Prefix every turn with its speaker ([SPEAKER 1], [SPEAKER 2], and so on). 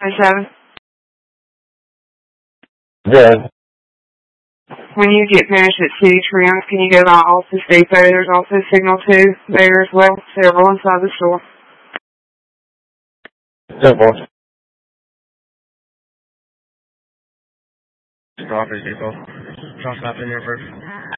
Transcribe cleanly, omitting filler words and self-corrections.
[SPEAKER 1] 27.
[SPEAKER 2] Good.
[SPEAKER 1] When you get finished at City Trims, can you go by Office Depot? There's also Signal 2 there as well, several inside the store.
[SPEAKER 2] Simple.
[SPEAKER 3] Office Depot. Cross map in there first.